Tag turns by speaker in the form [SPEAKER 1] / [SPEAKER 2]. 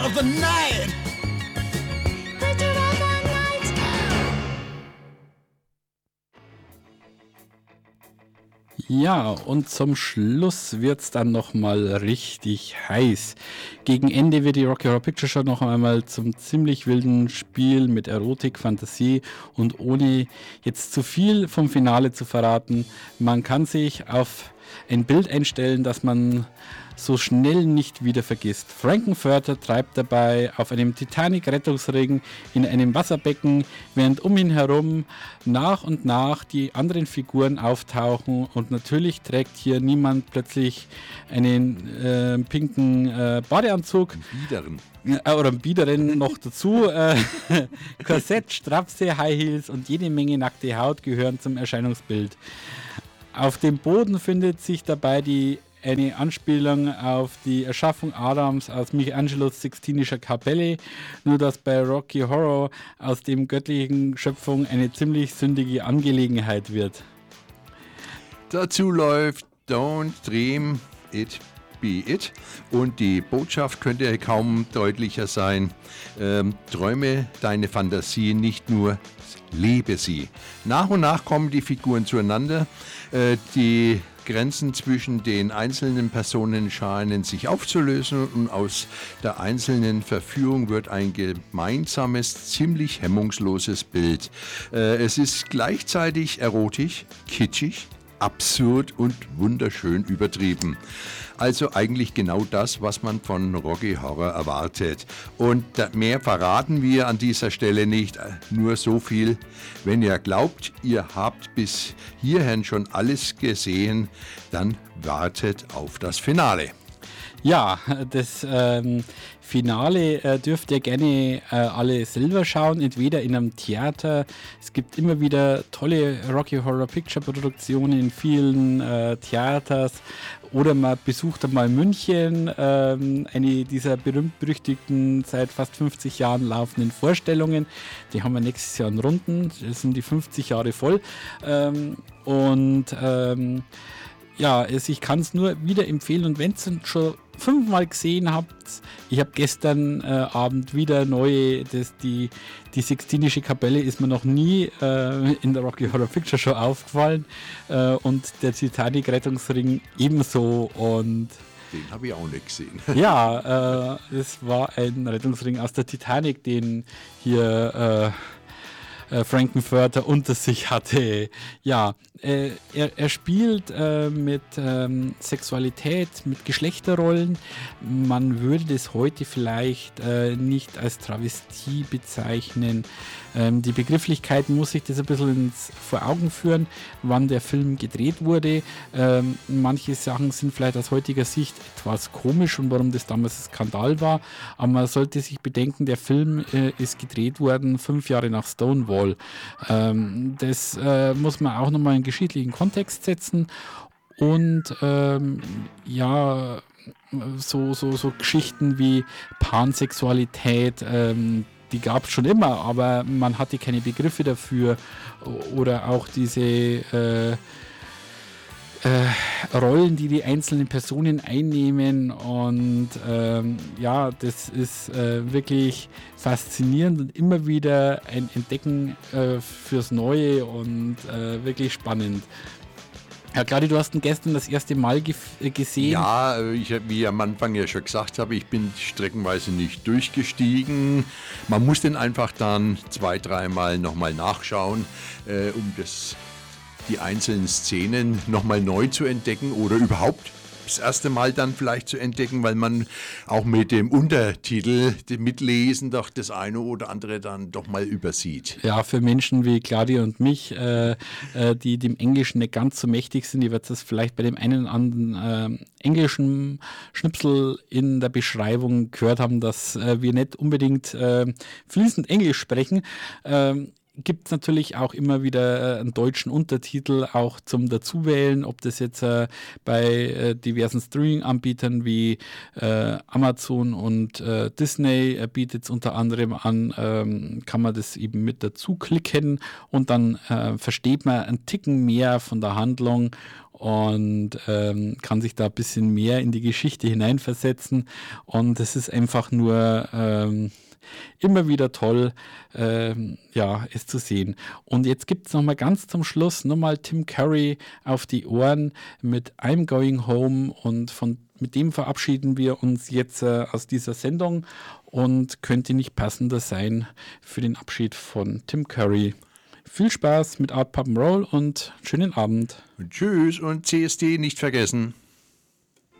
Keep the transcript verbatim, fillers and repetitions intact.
[SPEAKER 1] of the night.
[SPEAKER 2] Ja, und zum Schluss wird es dann nochmal richtig heiß. Gegen Ende wird die Rocky Horror Picture Show noch einmal zum ziemlich wilden Spiel mit Erotik, Fantasie und ohne jetzt zu viel vom Finale zu verraten. Man kann sich auf ein Bild einstellen, das man so schnell nicht wieder vergisst. Frank-N-Furter treibt dabei auf einem Titanic-Rettungsring in einem Wasserbecken, während um ihn herum nach und nach die anderen Figuren auftauchen und natürlich trägt hier niemand plötzlich einen äh, pinken äh, Badeanzug.
[SPEAKER 3] Biederen.
[SPEAKER 2] Äh, oder einen biederen noch dazu. Äh, Korsett, Strapse, High Heels und jede Menge nackte Haut gehören zum Erscheinungsbild. Auf dem Boden findet sich dabei die eine Anspielung auf die Erschaffung Adams aus Michelangelos Sixtinischer Kapelle, nur dass bei Rocky Horror aus dem göttlichen Schöpfung eine ziemlich sündige Angelegenheit wird.
[SPEAKER 3] Dazu läuft Don't Dream It Be It und die Botschaft könnte kaum deutlicher sein. Ähm, träume deine Fantasie nicht nur, lebe sie. Nach und nach kommen die Figuren zueinander, äh, die Grenzen zwischen den einzelnen Personen scheinen sich aufzulösen und aus der einzelnen Verführung wird ein gemeinsames, ziemlich hemmungsloses Bild. Äh, es ist gleichzeitig erotisch, kitschig, absurd und wunderschön übertrieben. Also eigentlich genau das, was man von Rocky Horror erwartet. Und mehr verraten wir an dieser Stelle nicht, nur so viel. Wenn ihr glaubt, ihr habt bis hierhin schon alles gesehen, dann wartet auf das Finale.
[SPEAKER 2] Ja, das ähm, Finale äh, dürft ihr gerne äh, alle selber schauen, entweder in einem Theater. Es gibt immer wieder tolle Rocky Horror Picture Produktionen in vielen äh, Theaters. Oder man besucht einmal München, ähm, eine dieser berühmt-berüchtigten, seit fast fünfzig Jahren laufenden Vorstellungen. Die haben wir nächstes Jahr in Runden, das sind die fünfzig Jahre voll. Ähm, und ähm, ja, also ich kann es nur wieder empfehlen und wenn ihr es schon fünfmal gesehen habt, ich habe gestern äh, Abend wieder neue, das, die, die Sixtinische Kapelle ist mir noch nie äh, in der Rocky Horror Picture Show aufgefallen äh, und der Titanic-Rettungsring ebenso und
[SPEAKER 3] den habe ich auch nicht gesehen.
[SPEAKER 2] Ja, äh, es war ein Rettungsring aus der Titanic, den hier äh, Frank-N-Furter unter sich hatte. Ja, äh, er, er spielt äh, mit ähm, Sexualität, mit Geschlechterrollen. Man würde das heute vielleicht äh, nicht als Travestie bezeichnen. Ähm, die Begrifflichkeit muss ich das ein bisschen ins, vor Augen führen, wann der Film gedreht wurde. Ähm, manche Sachen sind vielleicht aus heutiger Sicht etwas komisch und warum das damals ein Skandal war. Aber man sollte sich bedenken, der Film äh, ist gedreht worden fünf Jahre nach Stonewall. Ähm, das äh, muss man auch nochmal in geschichtlichen Kontext setzen. Und ähm, ja, so, so, so Geschichten wie Pansexualität, ähm, die gab es schon immer, aber man hatte keine Begriffe dafür oder auch diese äh, äh, Rollen, die die einzelnen Personen einnehmen und ähm, ja, das ist äh, wirklich faszinierend und immer wieder ein Entdecken äh, fürs Neue und äh, wirklich spannend. Ja, Claudio, du hast ihn gestern das erste Mal ge- gesehen.
[SPEAKER 3] Ja, ich, wie ich am Anfang ja schon gesagt habe, ich bin streckenweise nicht durchgestiegen. Man muss den einfach dann zwei, dreimal nochmal nachschauen, äh, um das, die einzelnen Szenen nochmal neu zu entdecken oder überhaupt das erste Mal dann vielleicht zu entdecken, weil man auch mit dem Untertitel dem Mitlesen doch das eine oder andere dann doch mal übersieht.
[SPEAKER 2] Ja, für Menschen wie Claudia und mich, äh, äh, die dem Englischen nicht ganz so mächtig sind, die wird das vielleicht bei dem einen oder anderen äh, englischen Schnipsel in der Beschreibung gehört haben, dass äh, wir nicht unbedingt äh, fließend Englisch sprechen. Ähm, gibt es natürlich auch immer wieder äh, einen deutschen Untertitel auch zum Dazuwählen, ob das jetzt äh, bei äh, diversen Streaming-Anbietern wie äh, Amazon und äh, Disney äh, bietet es unter anderem an, ähm, kann man das eben mit dazu klicken und dann äh, versteht man einen Ticken mehr von der Handlung und ähm, kann sich da ein bisschen mehr in die Geschichte hineinversetzen und es ist einfach nur ähm, immer wieder toll, ähm, ja, es zu sehen. Und jetzt gibt es nochmal ganz zum Schluss nochmal Tim Curry auf die Ohren mit I'm Going Home und von, mit dem verabschieden wir uns jetzt äh, aus dieser Sendung und könnte nicht passender sein für den Abschied von Tim Curry. Viel Spaß mit Art Pop and Roll und schönen Abend.
[SPEAKER 3] Und tschüss und C S D nicht vergessen.